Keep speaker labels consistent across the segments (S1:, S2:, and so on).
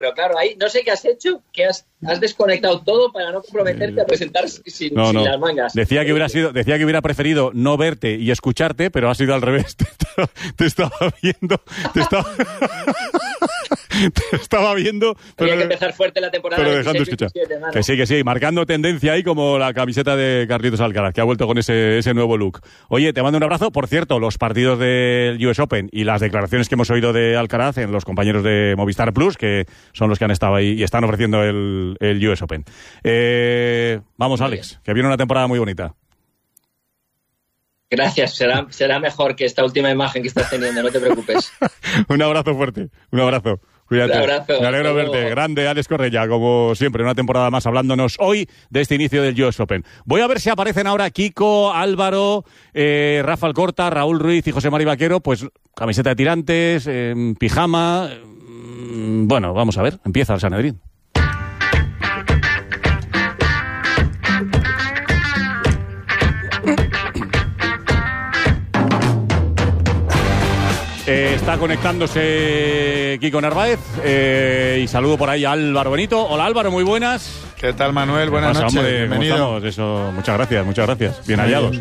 S1: Pero claro, ahí no sé qué has hecho, que has desconectado todo para no comprometerte a presentar sin las mangas.
S2: Decía que hubiera preferido no verte y escucharte, pero ha sido al revés. Te estaba viendo. Te estaba viendo.
S1: Tenía que empezar fuerte la temporada.
S2: Pero dejando escuchar. Que sí, marcando tendencia ahí como la camiseta de Carlitos Alcaraz, que ha vuelto con ese nuevo look. Oye, te mando un abrazo. Por cierto, los partidos del US Open y las declaraciones que hemos oído de Alcaraz en los compañeros de Movistar Plus, que son los que han estado ahí y están ofreciendo el US Open. Vamos, Alex, que viene una temporada muy bonita.
S1: Gracias, será mejor que esta última imagen que estás teniendo, no te preocupes.
S2: Un abrazo fuerte, un abrazo. Cuídate.
S1: Un abrazo.
S2: Me alegro verte. Grande Alex Correia, como siempre, una temporada más hablándonos hoy de este inicio del US Open. Voy a ver si aparecen ahora Kiko, Álvaro, Rafa Alcorta, Raúl Ruiz y José Mari Vaquero, pues camiseta de tirantes, pijama. Bueno, vamos a ver, empieza el Sanedrín. Está conectándose Kiko Narváez y saludo por ahí a Álvaro Benito. Hola Álvaro, muy buenas.
S3: ¿Qué tal, Manuel? Buenas noches,
S2: hombre,
S3: bienvenido.
S2: Eso, muchas gracias, bien hallados.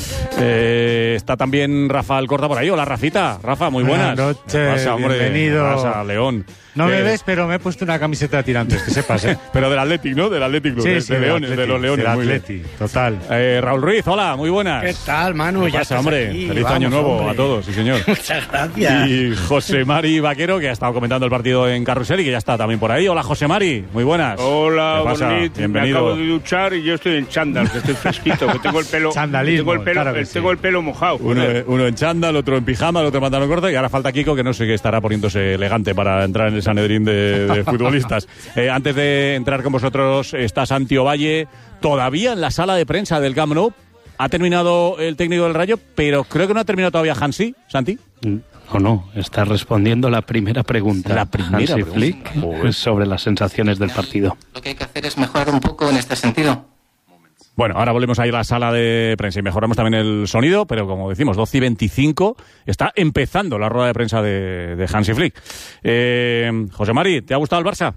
S2: Está también Rafa Alcorta por ahí. Hola Rafita, Rafa, muy buenas.
S4: Buenas noches,
S2: Pasa, hombre,
S4: bienvenido.
S2: Pasa, León.
S4: No me ves, pero me he puesto una camiseta de tirantes, que sepas, ¿eh?
S2: Pero del Athletic, ¿no? Del Athletic Club,
S4: Sí,
S2: de Leones, de los Leones.
S4: Del
S2: muy bien.
S4: Athletic, total.
S2: Raúl Ruiz, hola, muy buenas.
S5: ¿Qué tal, Manu?
S2: ¿Qué
S5: Ya
S2: pasa,
S5: estás
S2: hombre?
S5: aquí.
S2: Feliz
S5: Vamos,
S2: año nuevo
S5: hombre.
S2: a todos, sí señor.
S5: Muchas gracias.
S2: Y José Mari Vaquero, que ha estado comentando el partido en Carrusel y que ya está también por ahí. Hola, José Mari, muy buenas.
S6: Hola,
S2: ¿Qué pasa?
S6: bonito. Me
S2: Bienvenido.
S6: acabo de duchar y yo estoy en chándal, que estoy fresquito, que tengo el pelo,
S4: Chandalismo,
S6: tengo el pelo mojado.
S2: Uno en chándal, otro en pijama, el otro en pantalón corto y ahora falta Kiko, que no sé qué estará poniéndose elegante para entrar en el Sanedrín de futbolistas. Antes de entrar con vosotros está Santi Ovalle, todavía en la sala de prensa del Camp Nou. Ha terminado el técnico del Rayo, pero creo que no ha terminado todavía Hansi, Santi.
S7: No, está respondiendo la primera pregunta.
S2: La primera
S7: Hansi
S2: pregunta.
S7: Flick sobre las sensaciones del partido.
S8: Lo que hay que hacer es mejorar un poco en este sentido.
S2: Bueno, ahora volvemos a ir a la sala de prensa y mejoramos también el sonido, pero como decimos, 12:25, está empezando la rueda de prensa de Hansi Flick. José Mari, ¿te ha gustado el Barça?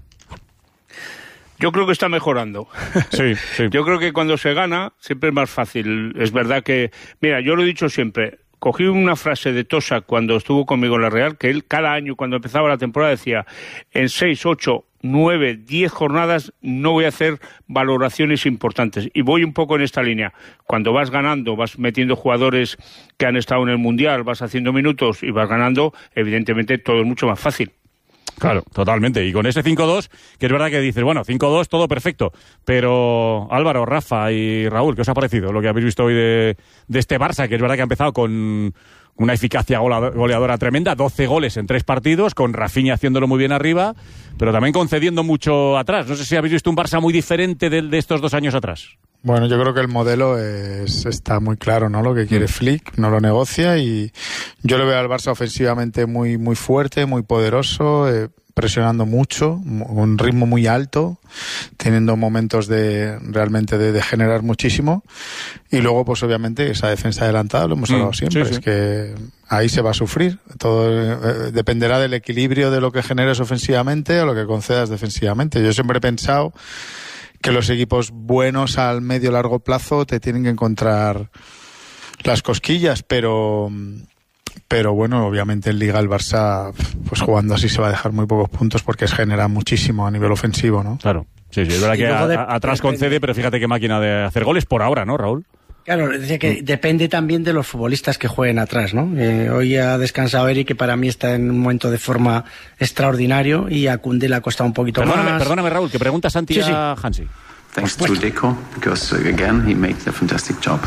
S6: Yo creo que está mejorando.
S2: Sí.
S6: Yo creo que cuando se gana siempre es más fácil. Es verdad que, mira, yo lo he dicho siempre, cogí una frase de Tosa cuando estuvo conmigo en la Real, que él cada año cuando empezaba la temporada decía, en 6, 8, 9, 10 jornadas no voy a hacer valoraciones importantes. Y voy un poco en esta línea. Cuando vas ganando, vas metiendo jugadores que han estado en el Mundial, vas haciendo minutos y vas ganando, evidentemente todo es mucho más fácil.
S2: Claro, totalmente. Y con ese 5-2, que es verdad que dices, bueno, 5-2, todo perfecto. Pero Álvaro, Rafa y Raúl, ¿qué os ha parecido lo que habéis visto hoy de este Barça? Que es verdad que ha empezado con una eficacia goleadora tremenda, 12 goles en 3 partidos, con Rafinha haciéndolo muy bien arriba, pero también concediendo mucho atrás. No sé si habéis visto un Barça muy diferente de estos 2 años atrás.
S3: Bueno, yo creo que el modelo está muy claro, ¿no? Lo que quiere Flick, no lo negocia y yo le veo al Barça ofensivamente muy, muy fuerte, muy poderoso, presionando mucho, un ritmo muy alto, teniendo momentos realmente de generar muchísimo y luego pues obviamente esa defensa adelantada, lo hemos hablado siempre, sí. Es que ahí se va a sufrir, todo dependerá del equilibrio de lo que generes ofensivamente o lo que concedas defensivamente. Yo siempre he pensado que los equipos buenos al medio largo plazo te tienen que encontrar las cosquillas, pero bueno, obviamente en Liga el Barça, pues jugando así se va a dejar muy pocos puntos porque genera muchísimo a nivel ofensivo, ¿no?
S2: Claro, sí, es verdad que atrás concede, pero fíjate qué máquina de hacer goles por ahora, ¿no, Raúl?
S5: Claro, decía que depende también de los futbolistas que jueguen atrás, ¿no? Hoy ha descansado Eric, que para mí está en un momento de forma extraordinario, y a Koundé le ha costado un poquito más.
S2: Perdóname, Raúl, que pregunta Santi a Hansi.
S9: Thanks to Deco, because again he made a fantastic job.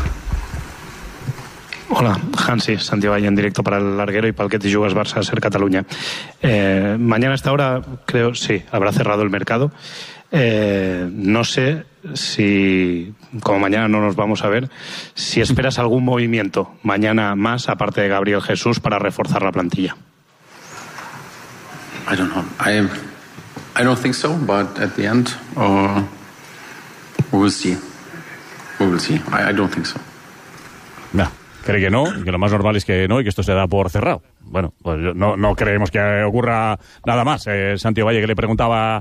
S7: Hola, Hansi, Santi Valle en directo para el Larguero y para el que te jugas Barça a ser Cataluña. Mañana a esta hora, creo, sí, habrá cerrado el mercado. No sé si, como mañana no nos vamos a ver, si esperas algún movimiento mañana más, aparte de Gabriel Jesús, para reforzar la plantilla.
S9: I don't know. I don't think so, but at the end, we will see. We will see. I don't think so.
S2: No. Cree que no, y que lo más normal es que no, y que esto se da por cerrado. Bueno, pues no creemos que ocurra nada más. Santi Valle, que le preguntaba